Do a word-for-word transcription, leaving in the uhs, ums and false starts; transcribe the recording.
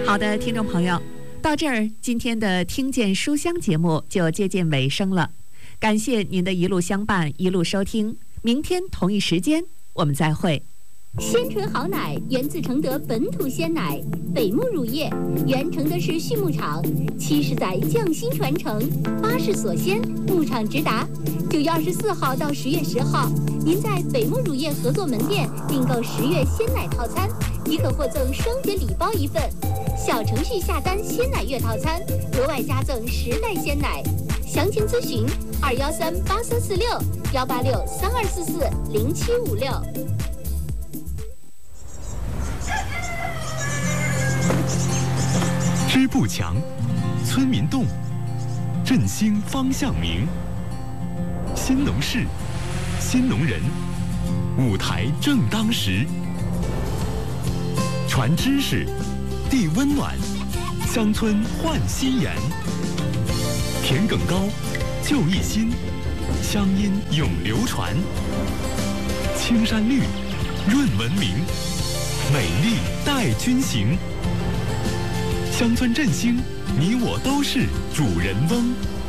好的，听众朋友，到这儿，今天的听见书香节目就接近尾声了。感谢您的一路相伴，一路收听。明天同一时间，我们再会。 鲜纯好奶源自承德本土鲜奶，北牧乳业原承德市畜牧场，七十载匠心传承，八世所鲜，牧场直达。九月二十四号到十月十号，您在北牧乳业合作门店订购十月鲜奶套餐，即可获赠双节礼包一份。小程序下单鲜奶月套餐，额外加赠十袋鲜奶。详情咨询二幺三八三四六幺八六三二四四零七五六。 织布墙，村民动，振兴方向明。新农事，新农人，舞台正当时。传知识，递温暖，乡村焕新颜。田埂高，就一心，乡音永流传。青山绿，润文明，美丽带君行。乡村振兴，你我都是主人翁。